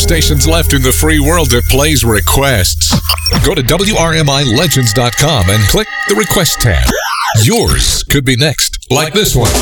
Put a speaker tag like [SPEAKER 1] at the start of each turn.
[SPEAKER 1] stations left in the free world that plays requests. Go to WRMILegends.com and click the Request tab. Yours could be next, like this one.